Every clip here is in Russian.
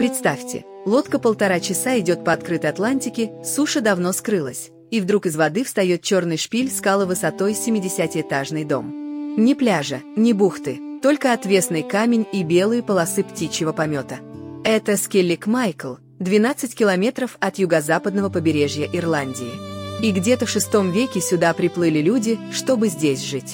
Представьте, лодка 1,5 часа идет по открытой Атлантике, суша давно скрылась, и вдруг из воды встает черный шпиль скалы высотой 70-этажный дом. Ни пляжа, ни бухты, только отвесный камень и белые полосы птичьего помета. Это Скеллиг Майкл, 12 километров от юго-западного побережья Ирландии. И где-то в VI веке сюда приплыли люди, чтобы здесь жить.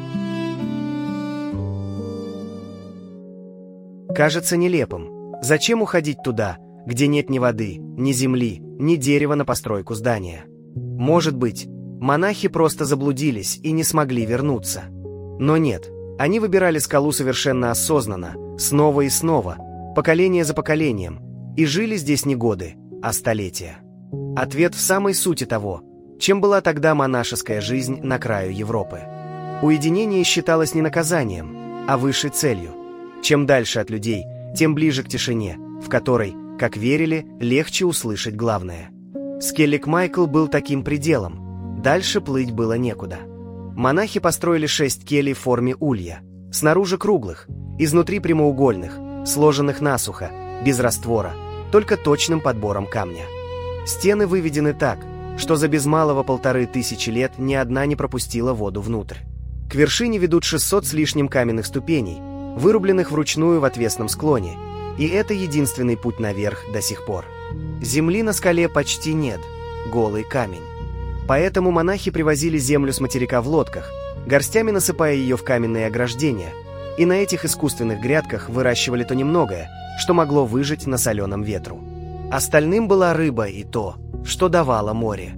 Кажется нелепым. Зачем уходить туда, где нет ни воды, ни земли, ни дерева на постройку здания? Может быть, монахи просто заблудились и не смогли вернуться. Но нет, они выбирали скалу совершенно осознанно, снова и снова, поколение за поколением, и жили здесь не годы, а столетия. Ответ в самой сути того, чем была тогда монашеская жизнь на краю Европы. Уединение считалось не наказанием, а высшей целью. Чем дальше от людей, тем ближе к тишине, в которой, как верили, легче услышать главное. Скеллиг Майкл был таким пределом. Дальше плыть было некуда. Монахи построили 6 келей в форме улья, снаружи круглых, изнутри прямоугольных, сложенных насухо, без раствора, только точным подбором камня. Стены выведены так, что за без малого 1500 лет ни одна не пропустила воду внутрь. К вершине ведут 600 с лишним каменных ступеней, вырубленных вручную в отвесном склоне, и это единственный путь наверх до сих пор. Земли на скале почти нет, голый камень. Поэтому монахи привозили землю с материка в лодках, горстями насыпая ее в каменные ограждения, и на этих искусственных грядках выращивали то немногое, что могло выжить на соленом ветру. Остальным была рыба и то, что давало море.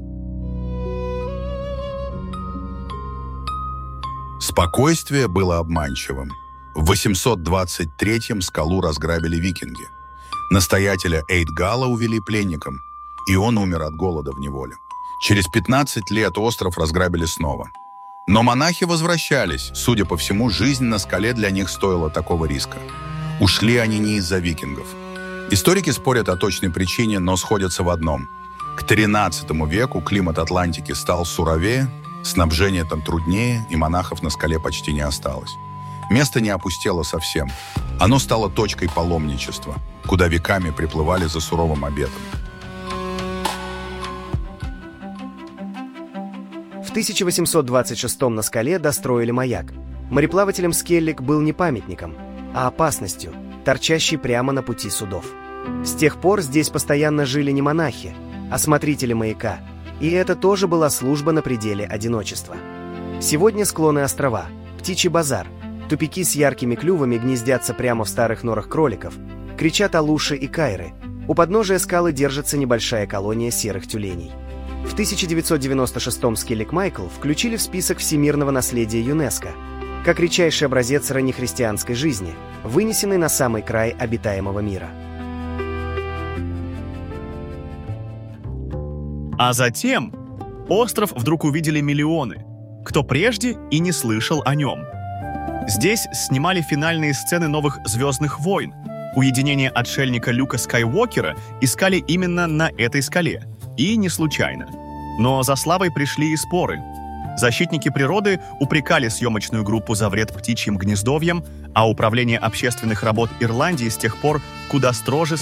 Спокойствие было обманчивым. В 823-м скалу разграбили викинги. Настоятеля Эйдгала увели пленником, и он умер от голода в неволе. Через 15 лет остров разграбили снова. Но монахи возвращались. Судя по всему, жизнь на скале для них стоила такого риска. Ушли они не из-за викингов. Историки спорят о точной причине, но сходятся в одном. К XIII веку климат Атлантики стал суровее, снабжение там труднее, и монахов на скале почти не осталось. Место не опустело совсем. Оно стало точкой паломничества, куда веками приплывали за суровым обетом. В 1826 на скале достроили маяк. Мореплавателям Скеллиг был не памятником, а опасностью, торчащей прямо на пути судов. С тех пор здесь постоянно жили не монахи, а смотрители маяка, и это тоже была служба на пределе одиночества. Сегодня склоны острова, птичий базар, тупики с яркими клювами гнездятся прямо в старых норах кроликов, кричат алуши и кайры. У подножия скалы держится небольшая колония серых тюленей. В 1996-м Скеллиг Майкл включили в список всемирного наследия ЮНЕСКО, как редчайший образец раннехристианской жизни, вынесенный на самый край обитаемого мира. А затем остров вдруг увидели миллионы, кто прежде и не слышал о нем. Здесь снимали финальные сцены новых «Звездных войн». Уединение отшельника Люка Скайуокера искали именно на этой скале. И не случайно. Но за славой пришли и споры. Защитники природы упрекали съемочную группу за вред птичьим гнездовьям, а Управление общественных работ Ирландии с тех пор куда строже